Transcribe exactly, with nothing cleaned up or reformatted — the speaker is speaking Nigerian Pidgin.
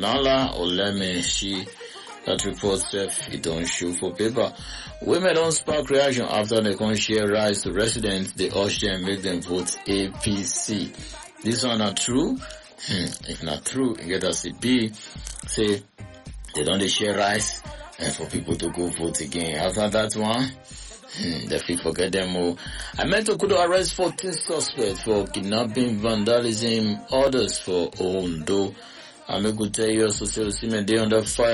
Nala Oleme, she that reports if it don't show for paper. Women don't spark reaction after the conscious rise to residents. They urge them make them vote A P C. This one not true? Hmm, if not true, you get us a B. Say, they don't share rice and for people to go vote again. After that one, hmm, they feel forget them all. I meant to could arrest fourteen suspects for kidnapping, vandalism, orders for Ondo. I'm going to tell you also, say, they under fire.